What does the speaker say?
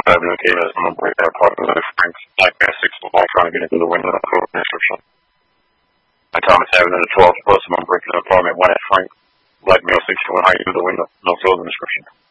Avenue, Caves. I'm going to break that apart with Frank's Nightmare 6 football trying to get into the window of the description. At Thomas Avenue, the 12th plus, I'm breaking an apartment 1 at Frank. Blackmail 61 high into the window. No further description.